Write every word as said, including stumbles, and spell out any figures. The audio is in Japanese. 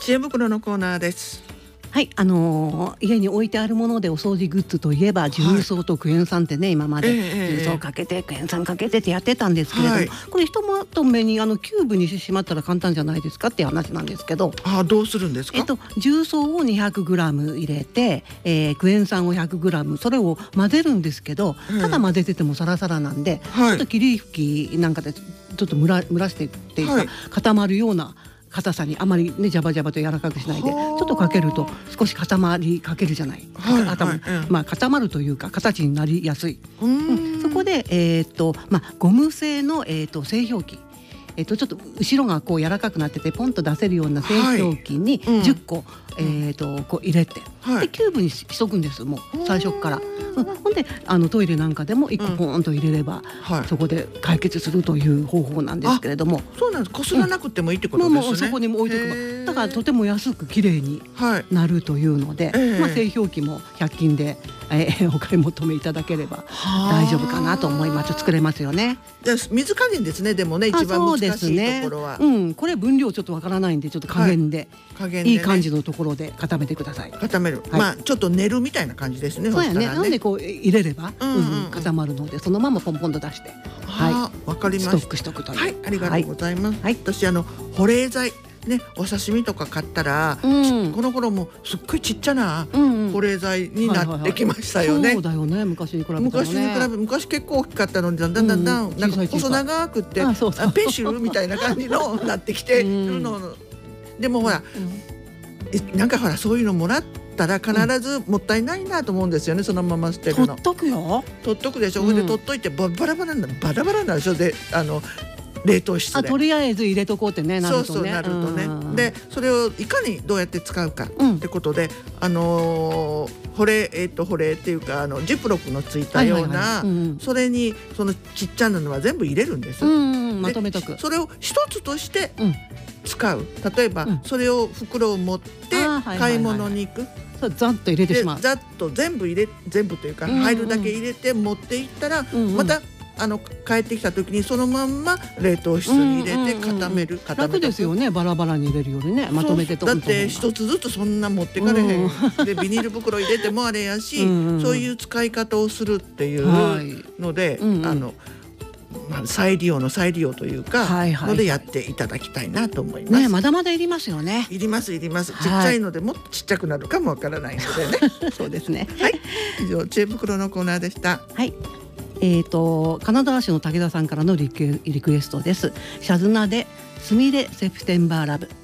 知恵袋のコーナーです。 はい、あのー、家に置いてあるものでお掃除グッズといえば重曹とクエン酸ってね、はい、今まで重曹かけて、えー、クエン酸かけてってやってたんですけれども、はい、これひとまとめにあのキューブにしてしまったら簡単じゃないですかっていう話なんですけど、 あ、どうするんですか。 えっと、重曹を にひゃくグラム 入れて、えー、クエン酸を ひゃくグラム それを混ぜるんですけど、ただ混ぜててもサラサラなんで、はい、ちょっと霧吹きなんかでちょっと蒸ら、蒸らしてっていうか、はい、固まるような硬さにあまりねジャバジャバと柔らかくしないでちょっとかけると少し固まりかけるじゃない、はいはい、まあ、固まるというか形になりやすい。うん、そこで、えーっとまあ、ゴム製の、えーっと製氷機、えー、とちょっと後ろがこう柔らかくなっててポンと出せるような製氷機にじゅっこ、はい、うん、えー、とこう入れて、はい、でキューブにしとくんです。もう最初から、うん、ほんであのトイレなんかでもいっこポーンと入れれば、うん、はい、そこで解決するという方法なんですけれども。 そうなんです。こすらなくてもいいってことですね。 うん、もうそこにも置いとくばだからとても安く綺麗になるというので、はい、まあ、製氷機もひゃく均で、えー、お買い求めいただければ大丈夫かなと思います。作れますよね。 で水加減ですね。でもね、一番難しいところは、 うん、これ分量ちょっとわからないんでちょっと加減で、はい、加減でね、いい感じのところで固めてください。 固める、はい、まあちょっと練るみたいな感じですね。 そうやね。なんでこう入れれば、うんうんうん、固まるのでそのままポンポンと出して、 はい、わかりました。 ストックしとくという。 はい、ありがとうございます。はい、私あの保冷剤ね、お刺身とか買ったら、うん、この頃もすっごいちっちゃな保冷剤になってきましたよね。 そうだよね。昔に比べたらね。 昔に比べ昔結構大きかったのにだんだんだんだん、うん、なんか細長くってあそうそうペンシルみたいな感じのなってきてるの、うん、でもほら、うん、なんかほらそういうのもらったら必ずもったいないなと思うんですよね。そのまま捨てるの。 取っとくよ。 取っとくでしょ。それで取っといてバラバラなんだバラバラなんでしょ。であの冷凍室であとりあえず入れとこうってね、なるとね。そうそうなるとね、うん、でそれをいかにどうやって使うかってことで、うん、あのー、保冷えっ、ー、と保冷っていうかあのジップロックのついたようなそれにそのちっちゃなのは全部入れるんです、 うんうん、まとめとく。 それを一つとして使う。例えば、うん、それを袋を持って買い物に行く、 ざっと入れてしまう。 ざっと全部入れ全部というか、うんうん、入るだけ入れて持っていったら、うんうん、またあの帰ってきた時にそのまんま冷凍室に入れて固める、固め楽ですよね。バラバラに入れるよりね、まとめてと。 だって一つずつそんな持ってかれへん、うん、でビニール袋入れてもあれやしうん、そういう使い方をするっていうので、はい、うんうん、あのまあ、再利用の再利用というか、はいはい、のでやっていただきたいなと思います。 ね、まだまだいりますよね。 いりますいります。ちっちゃいのでもっとちっちゃくなるかもわからないのでね。 そうですね。 はい、以上知恵袋のコーナーでした。 はい。えーと、金沢市の武田さんからのリクエストです。シャズナでスミレセプテンバーラブ。